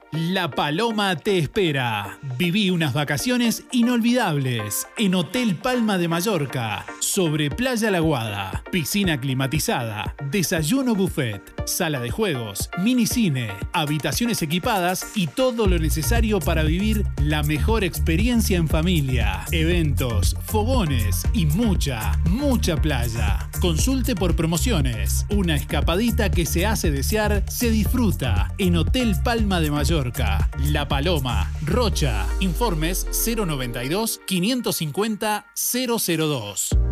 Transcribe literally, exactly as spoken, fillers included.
La Paloma te espera. Viví unas vacaciones inolvidables en Hotel Palma de Mallorca, sobre Playa La Guada. Piscina climatizada, desayuno buffet, sala de juegos, minicine, habitaciones equipadas y todo lo necesario para vivir la mejor experiencia en familia. Eventos, fogones y mucha, mucha playa. Consulte por promociones. Una escapadita que se hace desear se disfruta en Hotel Palma de Mallorca. La Paloma, Rocha. Informes cero noventa y dos, quinientos cincuenta, cero cero dos.